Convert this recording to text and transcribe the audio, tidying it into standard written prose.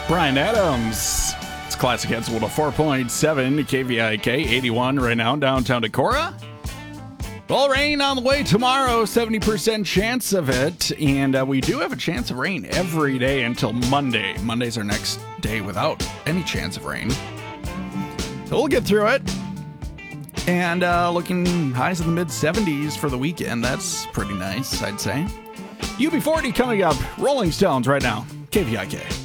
Brian Adams. It's Classic Hits 104.7 KVIK 81 right now downtown Decorah. Well, rain on the way tomorrow, 70% chance of it. And we do have a chance of rain every day until Monday. Monday's our next day without any chance of rain. So we'll get through it. And looking highs in the mid-70s for the weekend. That's pretty nice, I'd say. UB40 coming up. Rolling Stones right now. KVIK.